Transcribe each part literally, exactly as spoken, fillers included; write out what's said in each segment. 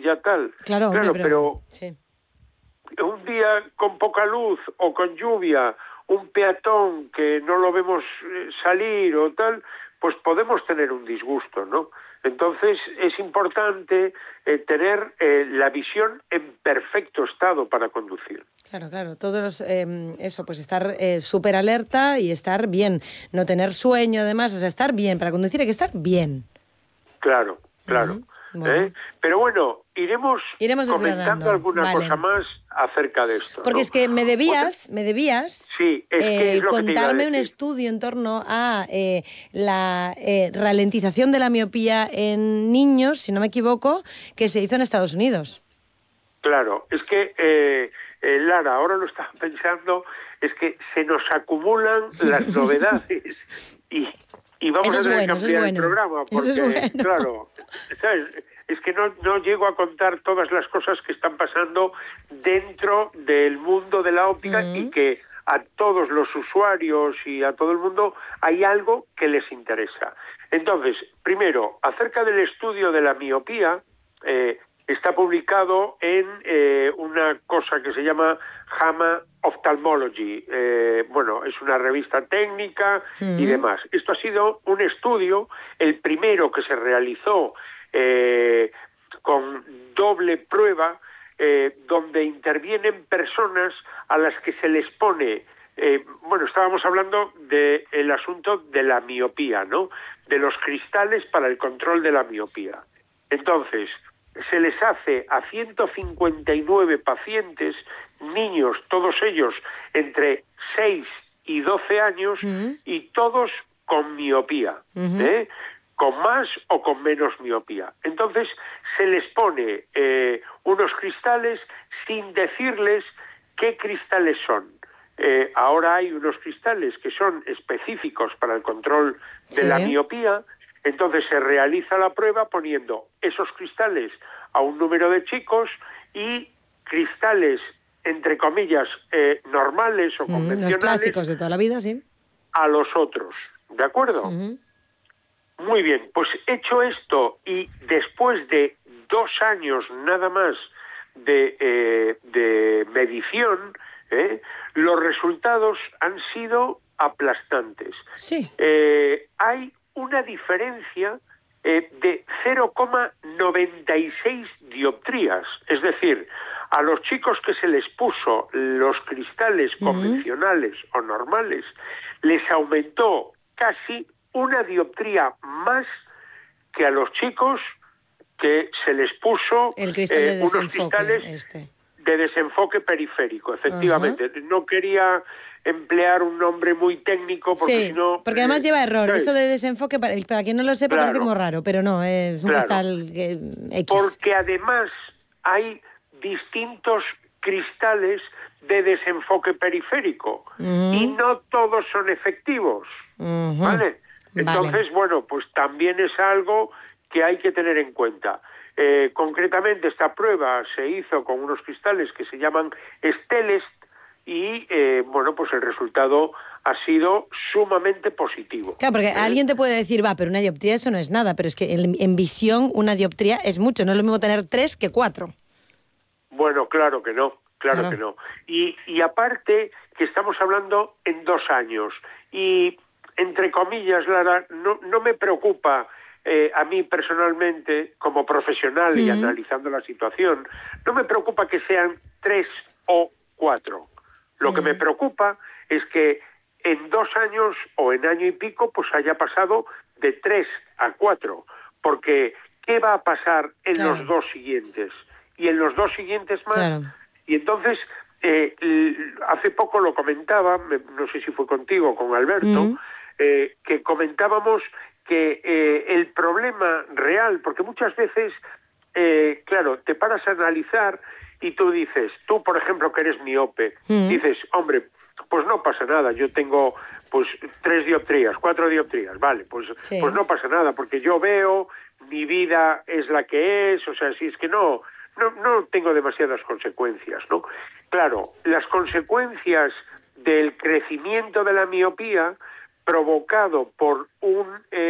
ya tal. Claro, claro hombre, pero... pero sí. un día con poca luz o con lluvia, un peatón que no lo vemos salir o tal, pues podemos tener un disgusto, ¿no? Entonces es importante eh, tener eh, la visión en perfecto estado para conducir. Claro, claro, todos los, eh, eso, pues estar eh, súper alerta y estar bien, no tener sueño además, o sea, estar bien, para conducir hay que estar bien. Claro, claro. Uh-huh. Bueno. ¿Eh? Pero bueno, iremos, iremos comentando alguna vale. cosa más acerca de esto. Porque ¿no? es que me debías, Otra... me debías sí, es eh, que es lo contarme que un estudio en torno a eh, la eh, ralentización de la miopía en niños, si no me equivoco, que se hizo en Estados Unidos. Claro, es que, eh, eh, Lara, ahora lo estaba pensando, es que se nos acumulan las novedades y, y vamos eso a tener bueno, que ampliar bueno. el programa, porque, es bueno. claro, ¿sabes? Es que no, no llego a contar todas las cosas que están pasando dentro del mundo de la óptica uh-huh. y que a todos los usuarios y a todo el mundo hay algo que les interesa. Entonces, primero, acerca del estudio de la miopía, eh, está publicado en eh, una cosa que se llama JAMA Ophthalmology. Eh, bueno, es una revista técnica uh-huh. y demás. Esto ha sido un estudio, el primero que se realizó eh, con doble prueba, eh, donde intervienen personas a las que se les pone, eh, bueno, estábamos hablando del asunto de la miopía, ¿no? De los cristales para el control de la miopía. Entonces, se les hace a ciento cincuenta y nueve pacientes, niños, todos ellos entre seis y doce años, uh-huh. y todos con miopía, uh-huh. ¿eh? con más o con menos miopía. Entonces, se les pone eh, unos cristales sin decirles qué cristales son. Eh, ahora hay unos cristales que son específicos para el control de sí. la miopía. Entonces se realiza la prueba poniendo esos cristales a un número de chicos y cristales, entre comillas, eh, normales o mm, convencionales. Los clásicos de toda la vida, sí. A los otros, ¿de acuerdo? Uh-huh. Muy bien, pues hecho esto y después de dos años nada más de, eh, de medición, ¿eh? los resultados han sido aplastantes. Sí. Eh, hay una diferencia eh, de cero coma noventa y seis dioptrías, es decir, a los chicos que se les puso los cristales uh-huh. convencionales o normales, les aumentó casi una dioptría más que a los chicos que se les puso El cristal de eh, unos cristales este. de desenfoque periférico, efectivamente. Uh-huh. No quería emplear un nombre muy técnico porque sí, si no... porque además eh, lleva error. ¿sabes? Eso de desenfoque, para, para quien no lo sepa, claro. parece como raro, pero no, es un claro. cristal eh, X. Porque además hay distintos cristales de desenfoque periférico uh-huh. y no todos son efectivos, uh-huh. ¿vale? Entonces, vale. bueno, pues también es algo que hay que tener en cuenta. Eh, concretamente, esta prueba se hizo con unos cristales que se llaman Stellest y, eh, bueno, pues el resultado ha sido sumamente positivo. Claro, porque ¿Eh? alguien te puede decir, va, pero una dioptría eso no es nada, pero es que en, en visión una dioptría es mucho, no es lo mismo tener tres que cuatro. Bueno, claro que no, claro, claro. que no. Y, y aparte que estamos hablando en dos años y, entre comillas, Lara, no, no me preocupa eh, a mí personalmente, como profesional y uh-huh. analizando la situación, no me preocupa que sean tres o cuatro. Lo uh-huh. que me preocupa es que en dos años o en año y pico pues haya pasado de tres a cuatro, porque ¿qué va a pasar en claro. los dos siguientes? Y en los dos siguientes más. Claro. Y entonces, eh, hace poco lo comentaba, no sé si fue contigo o con Alberto, uh-huh. eh, que comentábamos que eh, el problema real, porque muchas veces, eh, claro, te paras a analizar y tú dices, tú por ejemplo que eres miope, uh-huh. dices, hombre, pues no pasa nada, yo tengo pues tres dioptrías, cuatro dioptrías, vale, pues, sí. pues no pasa nada, porque yo veo, mi vida es la que es, o sea, si es que no, no, no tengo demasiadas consecuencias, ¿no? Claro, las consecuencias del crecimiento de la miopía provocado por un eh,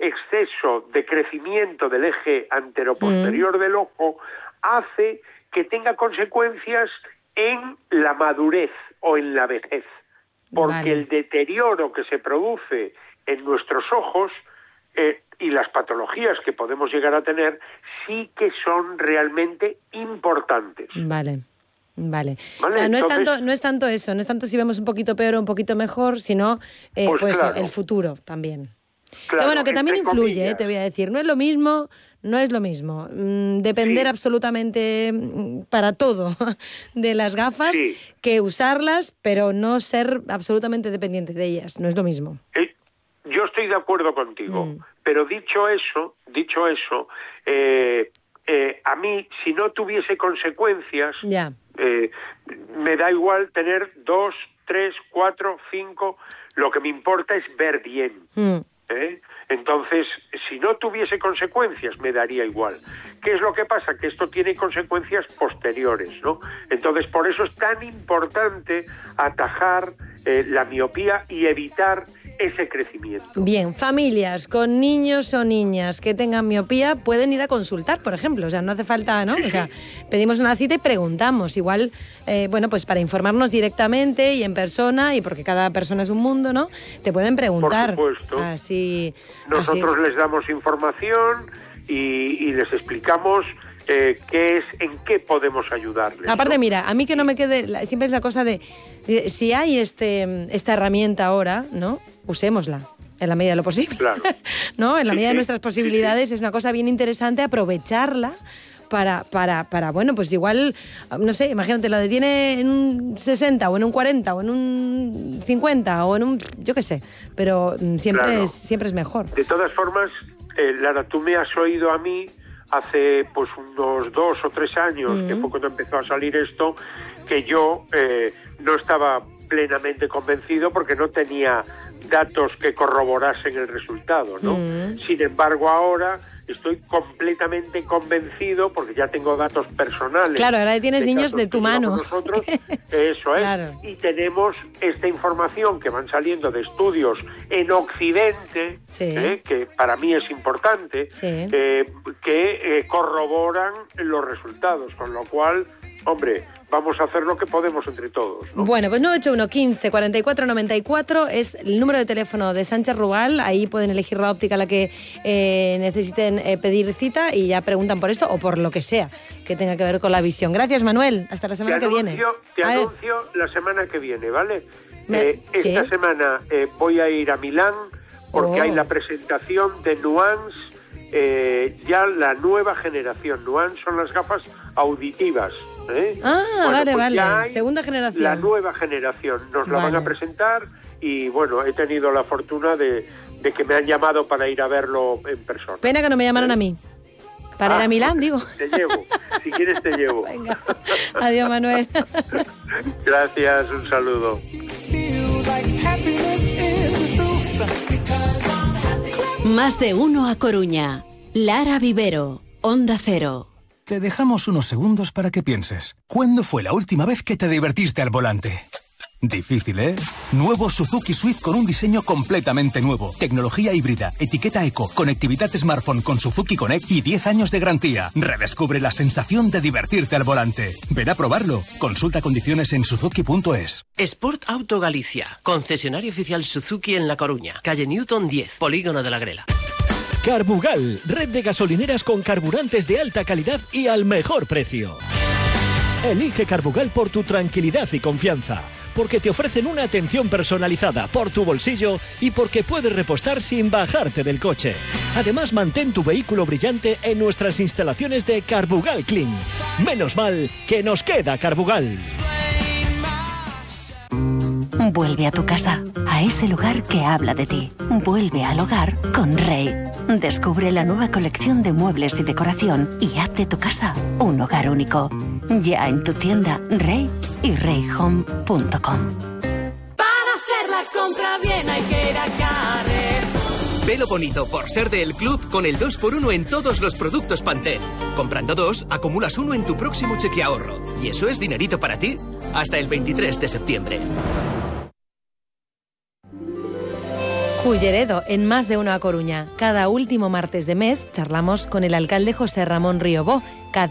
exceso de crecimiento del eje anteroposterior mm. del ojo hace que tenga consecuencias en la madurez o en la vejez, porque vale. el deterioro que se produce en nuestros ojos eh, y las patologías que podemos llegar a tener sí que son realmente importantes. Vale. Vale. ¿Vale? O sea, no, Entonces, es tanto, no es tanto eso, no es tanto si vemos un poquito peor o un poquito mejor, sino eh, pues, pues claro. el futuro también. Claro, que bueno, que también influye, eh, te voy a decir, no es lo mismo, no es lo mismo. Mm, depender sí. absolutamente mm, para todo de las gafas sí. que usarlas, pero no ser absolutamente dependiente de ellas, no es lo mismo. Eh, yo estoy de acuerdo contigo, mm. pero dicho eso, dicho eso, eh, eh, a mí, si no tuviese consecuencias, ya. eh, me da igual tener dos, tres, cuatro, cinco, lo que me importa es ver bien. Mm. ¿Eh? Entonces, si no tuviese consecuencias, me daría igual. ¿Qué es lo que pasa? Que esto tiene consecuencias posteriores, ¿no? Entonces, por eso es tan importante atajar eh, la miopía y evitar ese crecimiento. Bien, familias con niños o niñas que tengan miopía pueden ir a consultar, por ejemplo. O sea, no hace falta, ¿no? Sí, o sea, sí. pedimos una cita y preguntamos. Igual, eh, bueno, pues para informarnos directamente y en persona, y porque cada persona es un mundo, ¿no? Te pueden preguntar. Por supuesto. Así, Nosotros así. les damos información y, y les explicamos eh, qué es, en qué podemos ayudarles. Aparte, ¿no? mira, a mí que no me quede, siempre es la cosa de, de si hay este esta herramienta ahora, ¿no? Usémosla en la medida de lo posible. Claro. ¿No? En la sí, medida sí, de nuestras posibilidades sí, sí. es una cosa bien interesante aprovecharla para, para, para, bueno, pues igual, no sé, imagínate, la detiene en un sesenta o en un cuarenta o en un cincuenta o en un, yo qué sé, pero siempre, claro. es, siempre es mejor. De todas formas, eh, Lara, tú me has oído a mí hace pues unos dos o tres años, mm. que fue cuando empezó a salir esto, que yo eh, no estaba plenamente convencido porque no tenía datos que corroborasen el resultado, ¿no? Mm. Sin embargo, ahora estoy completamente convencido porque ya tengo datos personales. Claro, ahora tienes niños de tu mano. Nosotros, eso es. Claro. Y tenemos esta información que van saliendo de estudios en Occidente, sí. eh, que para mí es importante, sí. eh, que eh, corroboran los resultados, con lo cual, hombre, vamos a hacer lo que podemos entre todos, ¿no? Bueno, pues nueve ocho uno, quince, cuarenta y cuatro, noventa y cuatro es el número de teléfono de Sánchez Rugal. Ahí pueden elegir la óptica a la que eh, necesiten eh, pedir cita y ya preguntan por esto o por lo que sea que tenga que ver con la visión. Gracias, Manuel. Hasta la semana te que anuncio, viene. Te a anuncio ver. la semana que viene, ¿vale? Me... Eh, esta ¿Sí? semana eh, voy a ir a Milán porque oh. hay la presentación de Nuance, eh, ya la nueva generación. Nuance son las gafas auditivas. ¿Eh? Ah, bueno, vale, pues vale. Segunda generación. La nueva generación. Nos la vale. van a presentar y bueno, he tenido la fortuna de, de que me han llamado para ir a verlo en persona. Pena que no me llamaron ¿Eh? a mí. Para ah, ir a Milán, digo. Te llevo. Si quieres te llevo. Venga. Adiós, Manuel. Gracias, un saludo. Más de uno a Coruña. Lara Vivero, Onda Cero. Te dejamos unos segundos para que pienses. ¿Cuándo fue la última vez que te divertiste al volante? Difícil, ¿eh? Nuevo Suzuki Swift con un diseño completamente nuevo. Tecnología híbrida, etiqueta eco, conectividad smartphone con Suzuki Connect y diez años de garantía. Redescubre la sensación de divertirte al volante. Ven a probarlo. Consulta condiciones en suzuki punto es. Sport Auto Galicia, concesionario oficial Suzuki en La Coruña, calle Newton diez, Polígono de la Grela. Carbugal, red de gasolineras con carburantes de alta calidad y al mejor precio. Elige Carbugal por tu tranquilidad y confianza, porque te ofrecen una atención personalizada por tu bolsillo y porque puedes repostar sin bajarte del coche. Además, mantén tu vehículo brillante en nuestras instalaciones de Carbugal Clean. Menos mal que nos queda Carbugal. Vuelve a tu casa, a ese lugar que habla de ti. Vuelve al hogar con Rey. Descubre la nueva colección de muebles y decoración y haz de tu casa un hogar único. Ya en tu tienda Rey y rey home punto com. Para hacer la compra bien hay que ir a Carrer. Velo bonito por ser del club con el dos por uno en todos los productos Pantene. Comprando dos, acumulas uno en tu próximo cheque ahorro. Y eso es dinerito para ti hasta el veintitrés de septiembre. Culleredo, en Más de Uno a Coruña. Cada último martes de mes charlamos con el alcalde José Ramón Riobó. Cada